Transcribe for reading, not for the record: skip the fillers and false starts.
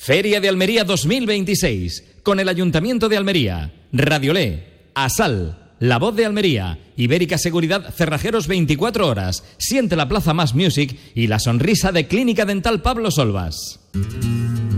Feria de Almería 2026, con el Ayuntamiento de Almería, Radiolé, Asal, La Voz de Almería, Ibérica Seguridad, Cerrajeros 24 horas, Siente la Plaza Más Music y la sonrisa de Clínica Dental Pablo Solvas.